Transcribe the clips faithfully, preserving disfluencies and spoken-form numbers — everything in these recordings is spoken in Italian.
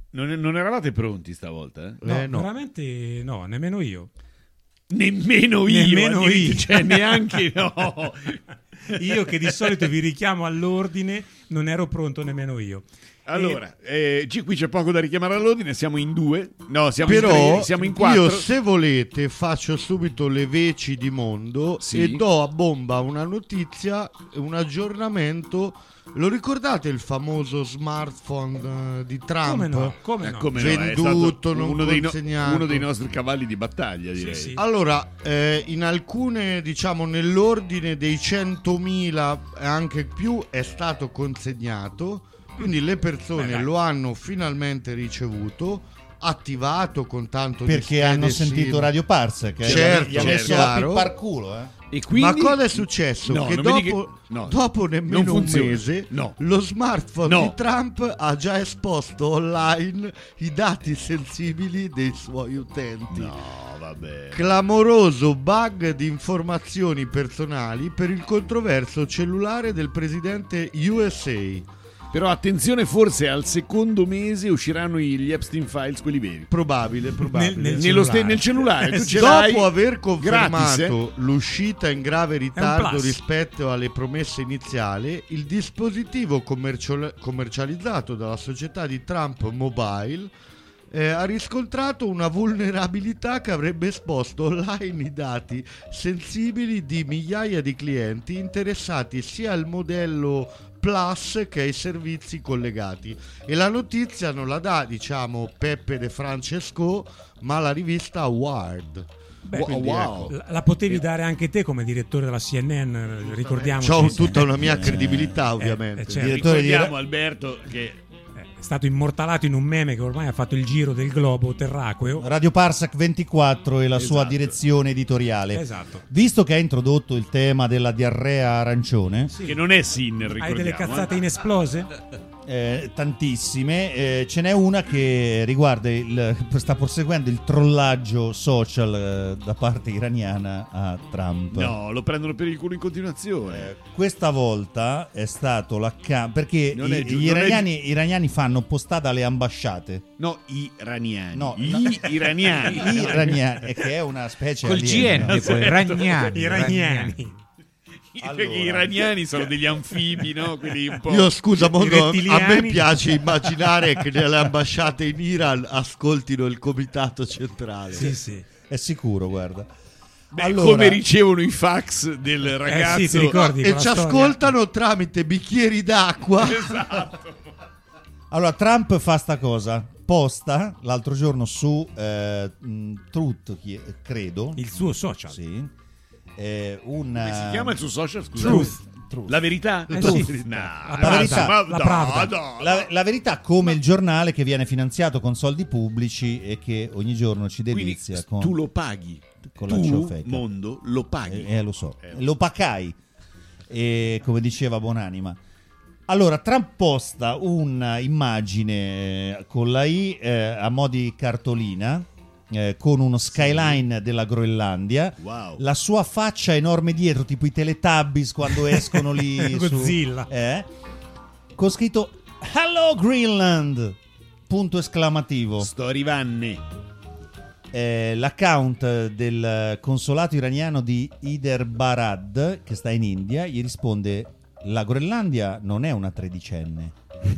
Non, non eravate pronti stavolta? Eh? No, Eh, no. veramente no, nemmeno io. Nemmeno io, Nemmeno io. cioè neanche no. Io che di solito vi richiamo all'ordine, non ero pronto nemmeno io. Allora, eh, ci- qui c'è poco da richiamare all'ordine, siamo in due, no, siamo Però in tre, siamo in quattro. io, se volete, faccio subito le veci di mondo Sì. e do a bomba una notizia, un aggiornamento. Lo ricordate il famoso smartphone eh, di Trump? Come no? Come Eh, no? come no, è Venduto, stato non uno dei, no- consegnato. uno dei nostri cavalli di battaglia, direi. sì. Allora, eh, in alcune, diciamo, nell'ordine dei centomila e anche più è stato consegnato, quindi le persone Beh, dai. lo hanno finalmente ricevuto, attivato con tanto di Perché schede hanno SIM. sentito Radio Parsec, eh? Certo, gli ha messo certo. la pippa al culo, eh? E quindi... Ma cosa è successo? No, che non dopo, mi dica- no, dopo non nemmeno un funziona. mese No. lo smartphone No. di Trump ha già esposto online i dati sensibili dei suoi utenti. No, vabbè. Clamoroso bug di informazioni personali per il controverso cellulare del presidente U S A. Però attenzione, forse al secondo mese usciranno gli Epstein Files, quelli veri. Probabile, probabile. Nel- nel Nello ste- cellulare. nel cellulare, tu Eh, ce l'hai Dopo aver confermato gratis, eh? l'uscita in grave ritardo plus. rispetto alle promesse iniziali, il dispositivo commercial- commercializzato dalla società di Trump Mobile eh, ha riscontrato una vulnerabilità che avrebbe esposto online i dati sensibili di migliaia di clienti interessati sia al modello Plus che ai servizi collegati. E la notizia non la dà, diciamo, Peppe De Francesco, ma la rivista Wired. Beh, Wow, Quindi, wow. ecco, La, la potevi dare anche te come direttore della C N N, ricordiamoci. c'ho tutta una mia Eh, credibilità, ovviamente. eh, certo. Direttore di Ricordiamo Alberto che È stato immortalato in un meme che ormai ha fatto il giro del globo terracqueo. Radio Parsec ventiquattro e la sua Esatto. direzione editoriale. Esatto. Visto che ha introdotto il tema della diarrea arancione, che non è Sinner, Hai ricordiamo. delle cazzate eh. inesplose? eh, tantissime, eh, ce n'è una che riguarda il, sta proseguendo il trollaggio social eh, da parte iraniana a Trump. No, lo prendono per il culo in continuazione. Eh, questa volta è stato l'account perché Non è i- giu- gli non è iraniani, iraniani fanno postata alle ambasciate. No, iraniani. No, Gli no. iraniani. Gli iraniani, e che è una specie Col aliena. G N poi, Ragnani. I ragnani. Perché Allora. gli iraniani sono degli anfibi, no? Quelli un po'... Io scusa, Mondo, a me rettiliani. piace immaginare che nelle ambasciate in Iran ascoltino il comitato centrale. Sì, sì. È sicuro, guarda. Beh, Allora- come ricevono i fax del ragazzo. sì, ti ricordi? E quella ci storia. ascoltano tramite bicchieri d'acqua. Esatto. Allora, Trump fa sta cosa. Posta l'altro giorno su eh, mh, Truth, chi- credo. Il suo social. Sì. Eh, un, Come si chiama il suo social? Scusa. Truth. Truth. La verità? Eh, Truth. sì. No, La La verità. ma- La no, Pravda. no, La, no. la verità, come il giornale che viene finanziato con soldi pubblici e che ogni giorno ci Quindi delizia con, tu lo paghi. con la tu, ciofeca. mondo, lo paghi. Eh, eh, lo so, Eh, lo pacai, e, come diceva Buonanima. Allora, Trump posta un'immagine eh, con la I eh, a mo' di cartolina, eh, con uno skyline della Groenlandia, Wow. la sua faccia enorme dietro, tipo i Teletubbies quando escono lì su, Godzilla. eh, con scritto Hello Greenland! Punto esclamativo. Sto arrivando. Eh, l'account del consolato iraniano di Hyderabad, che sta in India, gli risponde: la Groenlandia non è una tredicenne.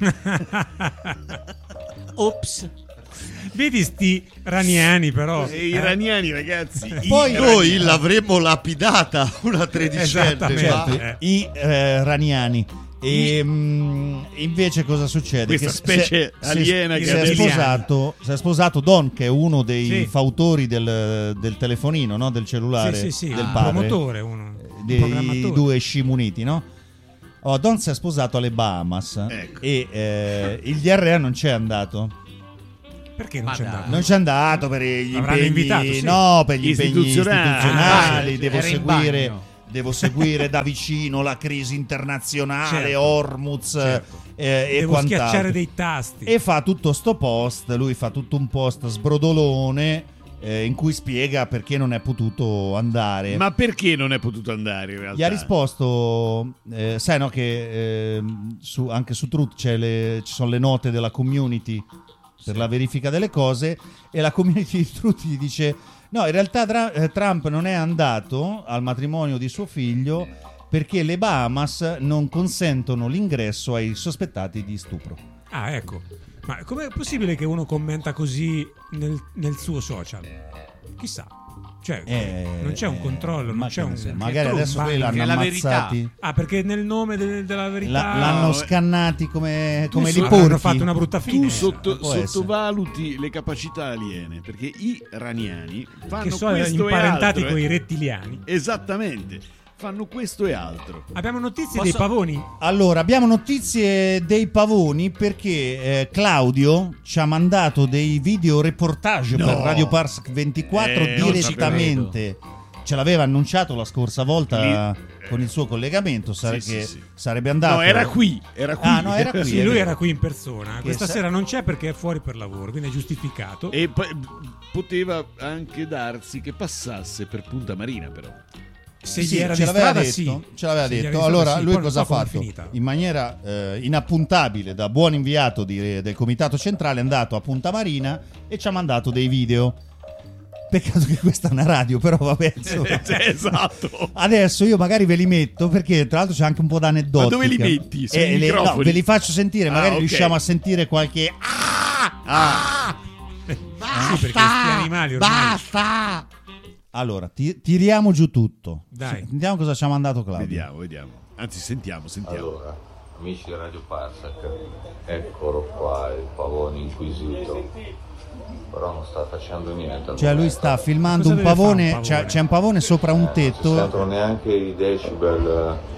Ops. Vedi sti raniani però. E iraniani, ragazzi. Poi iraniani. noi l'avremmo lapidata una tredicenne. Esattamente. ma- Certo. Eh. I eh, iraniani. E mm, invece cosa succede? Questa Che specie si- aliena si, che si è adesso- sposato, si è sposato Don, che è uno dei Sì. fautori del, del telefonino, no? Del cellulare Sì, sì, sì, del il padre, promotore, uno. un dei programmatore. due scimuniti, no? Oh, Don si è sposato alle Bahamas Ecco. e eh, il D R A non c'è andato. Perché non Ma c'è dai. andato? Non c'è andato per gli L'avranno impegni, invitato, sì. no, per gli impegni Istituzionali. istituzionali. Ah, devo era in seguire, bagno. devo seguire da vicino la crisi internazionale, Certo. Hormuz Certo. eh, e Devo quant'altro. schiacciare dei tasti. E fa tutto sto post, lui fa tutto un post sbrodolone eh, in cui spiega perché non è potuto andare. Ma perché non è potuto andare in realtà? Gli ha risposto, eh, sai no che eh, su, anche su Truth c'è le- ci sono le note della community per la verifica delle cose, e la community di Trutti dice no, in realtà Tra- eh, Trump non è andato al matrimonio di suo figlio perché le Bahamas non consentono l'ingresso ai sospettati di stupro. Ah, ecco. Ma com'è possibile che uno commenta così nel, nel suo social? Chissà. Cioè, Eh, non c'è un controllo, ma non c'è che ne un... so, magari tromba, adesso quelli l'hanno che è la ammazzati, Ah, perché nel nome del- della verità... la- l'hanno No, scannati come, tu come so- li hanno porchi. fatto una brutta fine. Tu sotto- può essere. sottovaluti le capacità aliene, perché i iraniani fanno che sono questo e imparentati altro, con eh. i rettiliani. Esattamente, fanno questo e altro. Abbiamo notizie Posso- dei pavoni. Allora, abbiamo notizie dei pavoni perché eh, Claudio ci ha mandato dei video reportage No. per Radio Parsec ventiquattro Eh, non ci direttamente. Ce l'aveva annunciato la scorsa volta Lì- con il suo collegamento, sare- Sì, che sì, sì. sarebbe andato. No, era qui, era qui. Ah, no, era qui. Sì, è lui vero. era qui in persona. Questa sa- sera non c'è perché è fuori per lavoro, quindi è giustificato. E poi poteva anche darsi che passasse per Punta Marina, però. Se Sì, gli era ce di l'aveva strada, detto, sì. ce l'aveva Se gli era detto. di strada, Allora sì. lui Poi non cosa ha so com'è fatto? finita. In maniera eh, inappuntabile, da buon inviato di- del comitato centrale, è andato a Punta Marina e ci ha mandato dei video. Peccato che questa è una radio, però vabbè, insomma. Esatto. Adesso io magari ve li metto perché tra l'altro c'è anche un po' d'aneddotica. Ma dove li metti? Sui Eh, le- no, microfoni? ve li faccio sentire, Ah, magari ok. riusciamo a sentire qualche Ah, Sì, perché questi animali ormai... Allora, ti- tiriamo giù tutto. Dai. Sentiamo cosa ci ha mandato Claudio. vediamo, vediamo. Anzi, sentiamo, sentiamo. Allora, amici di Radio Parsec, eccolo qua il pavone inquisito, però non sta facendo niente. al Cioè lui momento. sta filmando Cosa un deve fare un pavone, pavone? c'è, c'è un pavone sopra un Non si tetto. sentono neanche i decibel eh,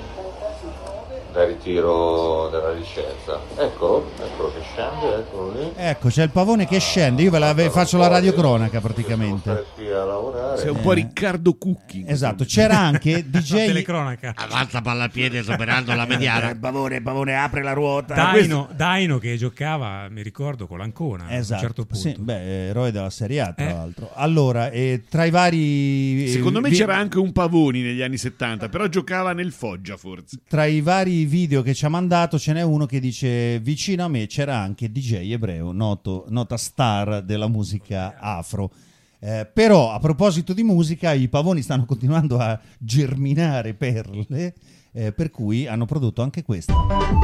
da ritiro della licenza. Eccolo, eccolo che scende, eccolo lì. Ecco, c'è il pavone che scende, io ve la ve- faccio la radiocronaca praticamente. Devo stare qui a lavorare. Sei un po' Riccardo Cucchi. Esatto, c'era anche D La J telecronaca. Avanza pallapiede superando la mediana. Pavone, pavone, apre la ruota. Daino, Daino che giocava, mi ricordo, con l'Ancona a Esatto, un certo punto. sì, beh, eroe della Serie A tra Eh. l'altro. Allora, eh, tra i vari... Secondo me vi- c'era anche un Pavoni negli anni settanta, però giocava nel Foggia forse. Tra i vari video che ci ha mandato ce n'è uno che dice vicino a me c'era anche D J Ebreo, noto, nota star della musica afro. Eh, però a proposito di musica, i pavoni stanno continuando a germinare perle, eh, per cui hanno prodotto anche questa.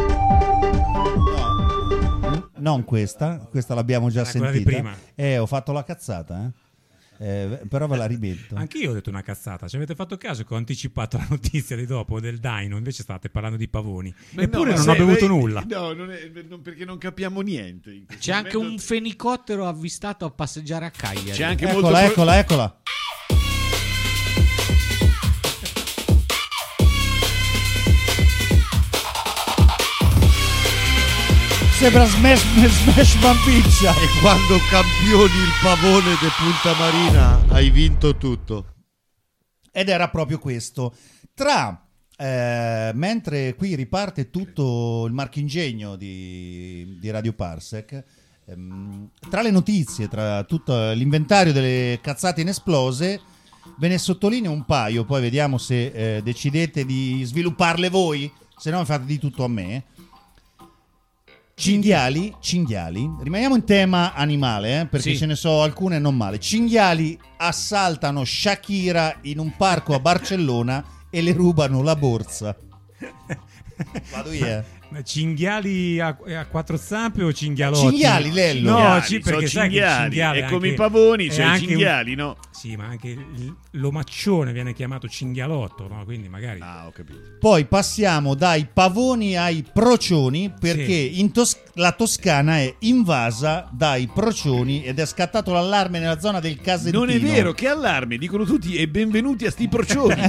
No, n- non questa, questa l'abbiamo già Era quella sentita. di prima. Eh, ho fatto la cazzata, eh. Eh, però ve la rimetto. Anch'io ho detto una cazzata. Ci avete fatto caso che ho anticipato la notizia di dopo del Dino, invece state parlando di pavoni. Ma Eppure no, non se- ho bevuto eh, nulla. No, non è- non- perché non capiamo niente. in questo C'è anche momento. un fenicottero avvistato a passeggiare a Cagliari. C'è anche molto Eccola, pro- eccola, eccola. Sembra Smash Smash Bambiccia. E quando campioni il pavone de Punta Marina hai vinto tutto. Ed era proprio questo. Tra eh, mentre qui riparte tutto il marchingegno di, di Radio Parsec, ehm, tra le notizie, tra tutto l'inventario delle cazzate inesplose, ve ne sottolineo un paio, poi vediamo se eh, decidete di svilupparle voi, se no fate di tutto a me. Cinghiali, cinghiali, rimaniamo in tema animale, eh, perché Sì. ce ne so alcune non male. Cinghiali assaltano Shakira in un parco a Barcellona e le rubano la borsa. Vado io. Ma cinghiali a, a quattro zampe o cinghialotti? Cinghiali, Lello. No, Cinghiali, ci- perché sono sai che il cinghiali. cinghiale È come anche- i pavoni, è c'è i anche un- cinghiali, no? Sì, ma anche il- l'omaccione viene chiamato cinghialotto, no? Quindi magari... Ah, ho capito. Poi passiamo dai pavoni ai procioni, perché Sì. in Tos- la Toscana è invasa dai procioni ed è scattato l'allarme nella zona del Casentino. Non è vero, che allarme, dicono tutti e benvenuti a sti procioni.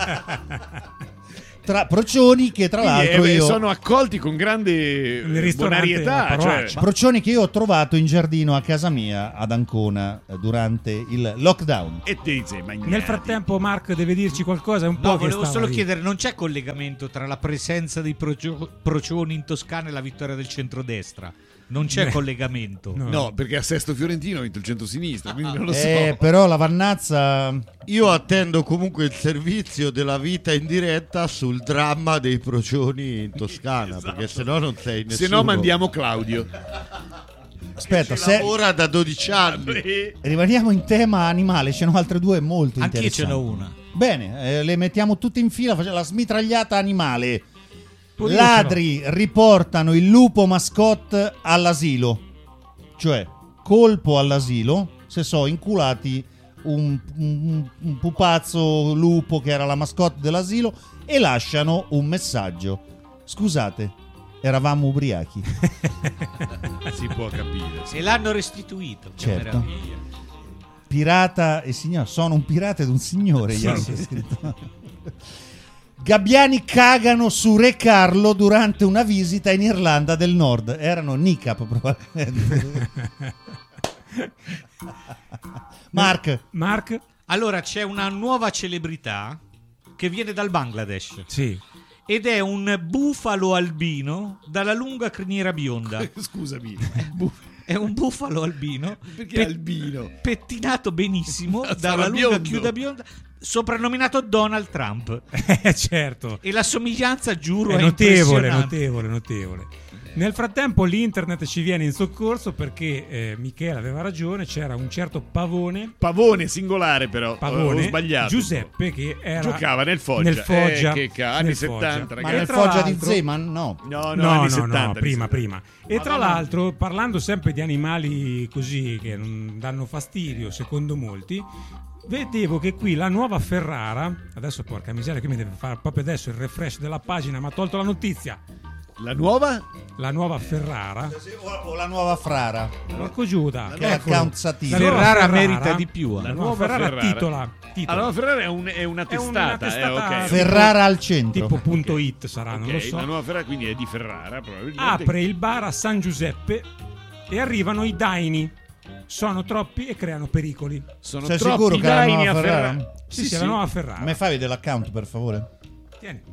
Tra procioni che tra Quindi, l'altro eh, io... sono accolti con grande Nel eh, ristorante bonarietà. della Cioè, Paroaccia. Procioni che io ho trovato in giardino a casa mia ad Ancona eh, durante il lockdown. e te li sei magnati. Nel frattempo Mark deve dirci qualcosa, è un po' No, che volevo stava solo lì. chiedere, non c'è collegamento tra la presenza dei procio- procioni in Toscana e la vittoria del centrodestra? Non c'è Beh, collegamento. no. No, perché a Sesto Fiorentino ha vinto il centro-sinistra, quindi non lo so. Eh, però la Vannazza... Io attendo comunque il servizio della vita in diretta sul dramma dei procioni in Toscana, Esatto. perché se no non sei nessuno. Se no mandiamo Claudio. Aspetta, Ci se lavora da dodici anni. rimaniamo in tema animale, ce n'ho altre due molto Anch'io interessanti. ce n'ho una. Bene, eh, le mettiamo tutte in fila, facciamo la smitragliata animale. Pure io Ladri riportano il lupo mascotte all'asilo. Cioè, colpo all'asilo se so inculati un, un, un pupazzo lupo che era la mascotte dell'asilo e lasciano un messaggio. Scusate, eravamo ubriachi. Si può capire. E l'hanno restituito. Che Certo. meraviglia. Pirata e signore, sono un pirata ed un signore. Sì, gli hanno sì. scritto. Gabbiani cagano su Re Carlo durante una visita in Irlanda del Nord. Erano Nicap probabilmente. Mark, Mark? Allora c'è una nuova celebrità che viene dal Bangladesh Sì. ed è un bufalo albino dalla lunga criniera bionda. Scusami. È un bufalo albino Perché pe- albino? pettinato benissimo Sarà dalla lunga biondo. chiuda bionda, soprannominato Donald Trump. Eh, certo. E la somiglianza, giuro, È è, notevole, impressionante. notevole, notevole. Nel frattempo l'internet ci viene in soccorso perché eh, Michele aveva ragione, c'era un certo Pavone, Pavone singolare però. Pavone Ho sbagliato. Giuseppe che era Giocava nel Foggia. nel Foggia, Eh, che ca- anni nel settanta, Foggia. ma E nel tra Foggia di l'altro- Zeman no. No, no, No, anni no, settanta. no, prima, anni prima. E tra Madonna. l'altro, parlando sempre di animali così che non danno fastidio, secondo molti, vedevo che qui la nuova Ferrara, adesso porca miseria, che mi deve fare proprio adesso il refresh della pagina, ma ha tolto la notizia. La nuova? La nuova Ferrara, O, o la nuova Frara. porco Giuda, Che è eccolo. account satirico. La nuova Ferrara merita di più, eh. La La nuova nuova Ferrara, Ferrara. titola, titola. Allora Ferrara è, un- è una È una testata. testata eh, ok. Ferrara al centro. tipo punto it sarà, non Ok, lo so. La nuova Ferrara quindi è di Ferrara probabilmente. Apre il bar a San Giuseppe e arrivano i daini. Sono troppi e creano pericoli. Sono Sei troppi sicuro che è la daini nuova a Ferrara? Ferrara? Sì, sì, è la nuova Ferrara. Me fai vedere l'account per favore? Tieni.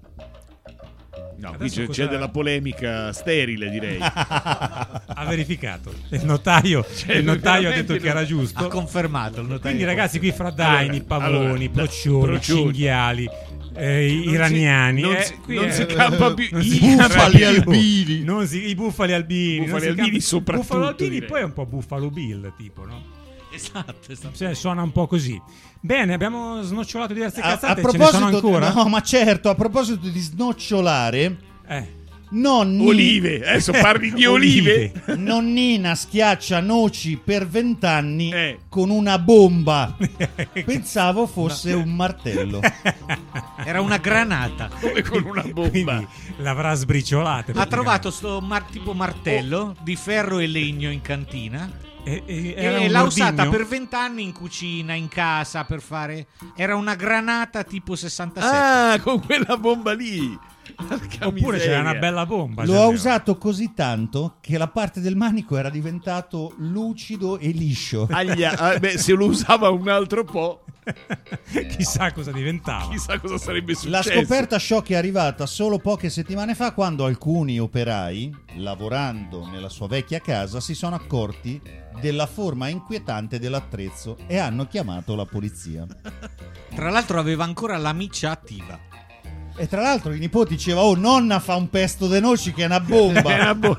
No, qui Adesso c'è, cosa- c'è della polemica sterile, direi. Ha verificato. Il notaio, Cioè, il notaio ha veramente detto che no. era giusto. Ha confermato il notaio. Quindi ragazzi qui fra daini, Allora, pavoni, allora, da- procioni, procioni. cinghiali, eh, Non si- iraniani. non eh, si- qui non è- si campa più. non I si campa bufali più. albini. Non si- I bufali albini. non Bufali si albini campa- soprattutto, Bufalo albini direi. poi è un po' Buffalo Bill tipo, no? Esatto, esatto. Cioè, suona un po' così. Bene, abbiamo snocciolato diverse A, a cazzate, ce ne sono proposito, ancora? no, ma certo, a proposito di snocciolare, Eh. nonni, Olive, adesso parli di olive. nonnina schiaccia noci per vent'anni Eh. con una bomba. Pensavo fosse un martello. Era una granata. Come con una bomba. Quindi l'avrà sbriciolata. Ha trovato sto mar- tipo martello di ferro e legno in cantina E, e- era e un l'ha ordigno? usata per vent'anni in cucina, in casa, per fare... Era una granata tipo sessantasette. Ah, con quella bomba lì. Porca Oppure c'era miseria. una bella bomba. Lo c'è ha vero. usato così tanto che la parte del manico era diventato lucido e liscio. Aglia- ah, beh, se lo usava un altro po', Chissà cosa diventava. chissà cosa sarebbe successo. La scoperta shock è arrivata solo poche settimane fa quando alcuni operai, lavorando nella sua vecchia casa, si sono accorti della forma inquietante dell'attrezzo e hanno chiamato la polizia. Tra l'altro aveva ancora la miccia attiva. E tra l'altro i nipoti diceva: oh, nonna fa un pesto de noci che è una bomba. È una bo-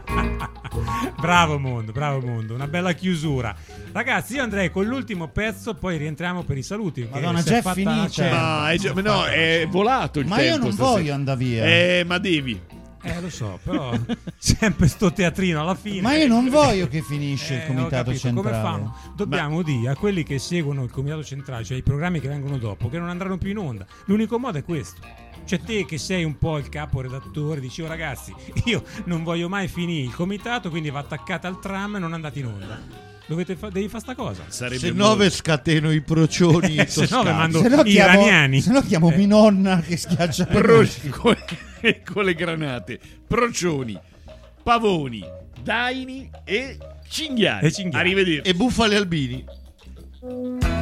Bravo mondo, bravo mondo, una bella chiusura. Ragazzi, io andrei con l'ultimo pezzo, poi rientriamo per i saluti. perché Madonna, si già è fatta finita. la cena. No, è, già- no, è volato il Ma tempo io non stasera. voglio andare via. Eh, ma devi. Eh, lo so, però sempre sto teatrino alla fine. Ma io non voglio che finisce Eh, il ho comitato capito. Come centrale. fanno? Dobbiamo dire a quelli che seguono il comitato centrale, cioè i programmi che vengono dopo, che non andranno più in onda. L'unico modo è questo. Cioè te che sei un po' il caporedattore, dici: oh ragazzi, io non voglio mai finire il comitato, quindi va attaccata al tram e non andate in onda. Dovete fa- devi fare sta cosa. Sarebbe Se molto- no ve scateno i procioni Eh, se no toscani. ve mando Se no i chiamo, iraniani. se no chiamo Eh. mia nonna che schiaccia le Pro- noci. con, con le granate, procioni, pavoni, daini e cinghiali. E cinghiali. Arrivederci. E bufali albini.